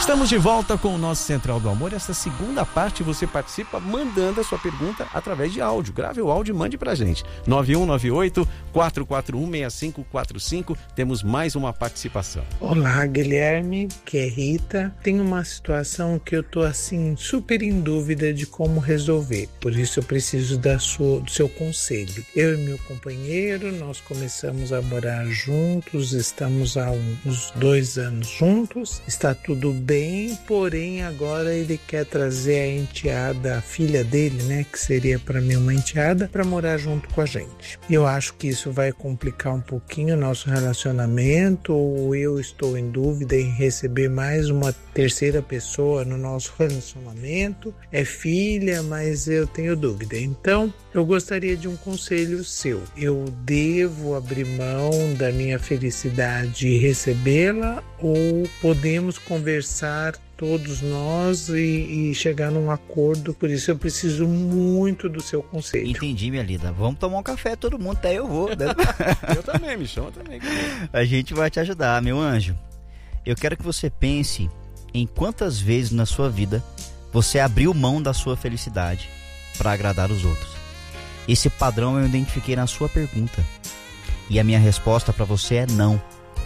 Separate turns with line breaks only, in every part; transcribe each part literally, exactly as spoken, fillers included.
Estamos de volta com o nosso Central do Amor. Essa segunda parte você participa mandando a sua pergunta através de áudio. Grave o áudio e mande pra gente. nove um nove oito, quatro quatro um, seis cinco quatro cinco. Temos mais uma participação.
Olá, Guilherme, que é Rita. Tem uma situação que eu tô assim super em dúvida de como resolver. Por isso eu preciso da sua, do seu conselho. Eu e meu companheiro, nós começamos a morar juntos, estamos há uns dois anos juntos. Está tudo bem, porém agora ele quer trazer a enteada, a filha dele, né, que seria para mim uma enteada, para morar junto com a gente. Eu acho que isso vai complicar um pouquinho o nosso relacionamento, ou eu estou em dúvida em receber mais uma terceira pessoa no nosso relacionamento. É filha, mas eu tenho dúvida. Então, eu gostaria de um conselho seu. Eu devo abrir mão da minha felicidade e recebê-la, ou podemos conversar todos nós e, e chegar num acordo? Por isso eu preciso muito do seu conselho.
Entendi, minha linda. Vamos tomar um café todo mundo, até eu vou, né?
Eu também, me chama também.
A gente vai te ajudar, meu anjo. Eu quero que você pense em quantas vezes na sua vida você abriu mão da sua felicidade para agradar os outros. Esse padrão eu identifiquei na sua pergunta. E a minha resposta para você é não.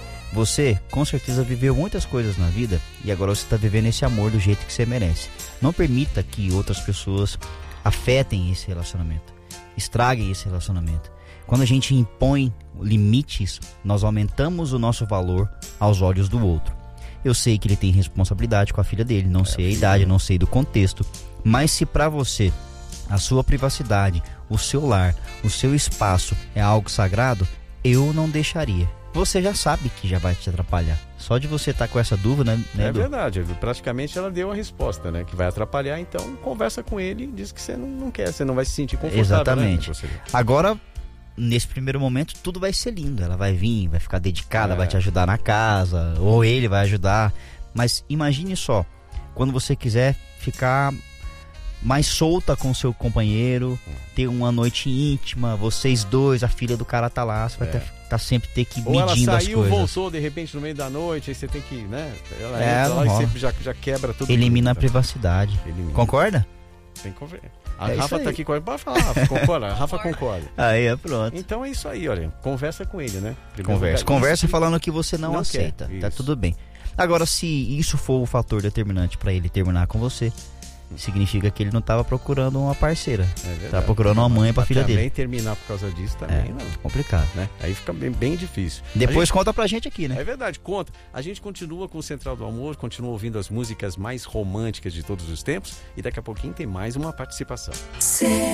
Você, com certeza, viveu muitas coisas na vida e agora você está vivendo esse amor do jeito que você merece. Não permita que outras pessoas afetem esse relacionamento, estraguem esse relacionamento. Quando a gente impõe limites, nós aumentamos o nosso valor aos olhos do outro. Eu sei que ele tem responsabilidade com a filha dele, não sei a idade, não sei do contexto, mas se para você a sua privacidade, o seu lar, o seu espaço é algo sagrado, eu não deixaria. Você já sabe que já vai te atrapalhar. Só de você estar tá com essa dúvida, né?
É verdade, praticamente ela deu a resposta, né? Que vai atrapalhar, então conversa com ele e diz que você não, não quer, você não vai se sentir confortável.
Exatamente.
Né,
agora, nesse primeiro momento, tudo vai ser lindo. Ela vai vir, vai ficar dedicada,
é.
vai te ajudar na casa, ou ele vai ajudar. Mas imagine só, quando você quiser ficar mais solta com o seu companheiro, ter uma noite íntima, vocês dois, a filha do cara tá lá, você vai é. ter, tá sempre ter que medindo as coisas.
Ou ela saiu, voltou de repente no meio da noite, aí você tem que, né? Ela
é,
entra lá e você já, já quebra tudo.
Elimina tudo, a privacidade. Elimina. Concorda?
Tem que conver. A é Rafa tá aqui com ele. Pode falar, Rafa, concorda? A Rafa concorda.
Aí é pronto.
Então é isso aí, olha. Conversa com ele, né?
Primeiro conversa. Lugar, conversa isso, falando que você não, não aceita.
Quer,
tá
isso.
tudo bem. Agora, se isso for o fator determinante para ele terminar com você, significa que ele não estava procurando uma parceira. É tava procurando uma mãe para filha dele.
Também terminar por causa disso também,
é,
não.
Complicado,
né? Aí fica bem, bem difícil.
Depois
gente...
conta pra gente aqui, né?
É verdade, conta. A gente continua com o Central do Amor, continua ouvindo as músicas mais românticas de todos os tempos e daqui a pouquinho tem mais uma participação. Sim.